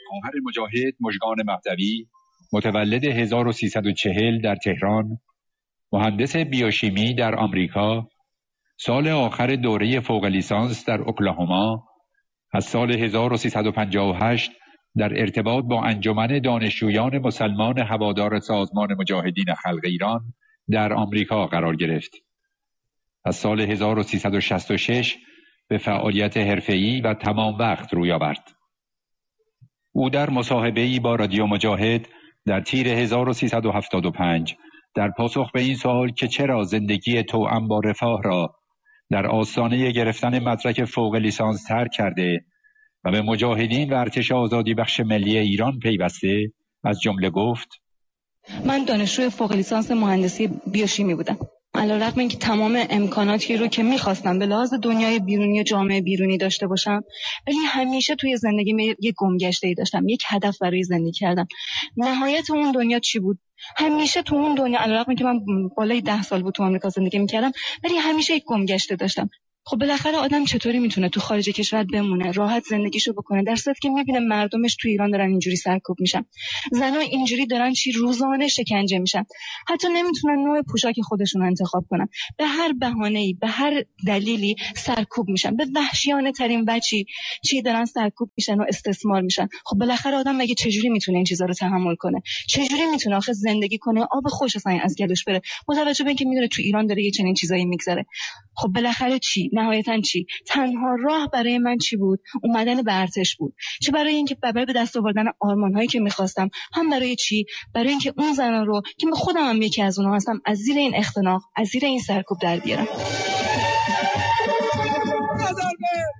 خواهر مجاهد مژگان مهدوی، متولد 1340 در تهران، مهندس بیوشیمی در آمریکا، سال آخر دوره فوق لیسانس در اوکلاهوما، از سال 1358 در ارتباط با انجمن دانشجویان مسلمان هوادار سازمان مجاهدین خلق ایران در آمریکا قرار گرفت. از سال 1366 به فعالیت حرفه‌ای و تمام وقت روی آورد. او در مصاحبه‌ای با رادیو مجاهد در تیر 1375 در پاسخ به این سوال که چرا زندگی توأم با رفاه را در آستانه گرفتن مدرک فوق لیسانس ترک کرده و به مجاهدین و ارتش آزادی بخش ملی ایران پیوسته، از جمله گفت: من دانشجوی فوق لیسانس مهندسی بیوشیمی بودم. علیرغم اینکه تمام امکاناتی رو که می‌خواستم به لحاظ دنیای بیرونی و جامعه بیرونی داشته باشم، ولی همیشه توی زندگیم یک گمگشته‌ای داشتم، یک هدف برای زندگی کردم. نهایت اون دنیا چی بود؟ همیشه تو اون دنیا، علیرغم اینکه من بالای 10 سال بود تو آمریکا زندگی می‌کردم، ولی همیشه یک گمگشته داشتم. خب بالاخره آدم چطوری میتونه تو خارج کشور بمونه، راحت زندگیشو بکنه، در صورتی که میبینه مردمش تو ایران دارن اینجوری سرکوب میشن، زنا اینجوری دارن روزانه شکنجه میشن، حتی نمیتونن نوع پوشاک خودشون رو انتخاب کنن، به هر بهانه‌ای، به هر دلیلی سرکوب میشن، به وحشیانه ترین وجهی چی دارن سرکوب میشن و استثمار میشن. خب بالاخره آدم مگه چجوری میتونه این چیزا رو تحمل کنه؟ چجوری میتونه آخه زندگی کنه، آب خوش اصلا از گلوش بره، با توجه به اینکه میدونه تو ایران داره یه چنین چیزایی میگذره؟ خب بالاخره چی؟ نهایتاً چی؟ تنها راه برای من چی بود؟ اومدن به ارتش بود. چه برای اینکه برای به دست آوردن آرمان‌هایی که می‌خواستم، هم برای چی؟ برای اینکه اون زنا رو که خودم هم یکی از اونها هستم، از زیر این اختناق، از زیر این سرکوب در بیارم.